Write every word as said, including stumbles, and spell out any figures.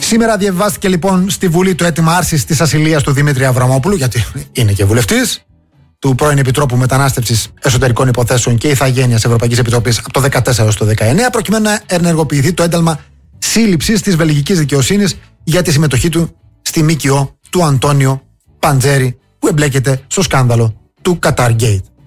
Σήμερα διαβάστηκε λοιπόν στη Βουλή το αίτημα άρσης της ασυλίας του Δημήτρη Αβραμόπουλου, γιατί είναι και βουλευτής, του πρώην Επιτρόπου Μετανάστευσης, Εσωτερικών Υποθέσεων και Ηθαγένειας Ευρωπαϊκής Επιτροπής από το δεκατέσσερα έως το δεκαεννέα, προκειμένου να ενεργοποιηθεί το ένταλμα σύλληψης της βελγικής δικαιοσύνης για τη συμμετοχή του στη ΜΚΟ του Αντώνιο Παντζέρη, που εμπλέκεται στο σκάνδαλο του Qatar Gate.